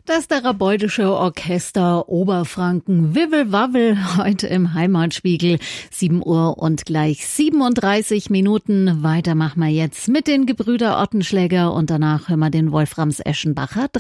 Das therapeutische Orchester Oberfranken Wibbel-Wabbel heute im Heimatspiegel. 7 Uhr und gleich 37 Minuten. Weiter machen wir jetzt mit den Gebrüder Ottenschläger und danach hören wir den Wolframs Eschenbacher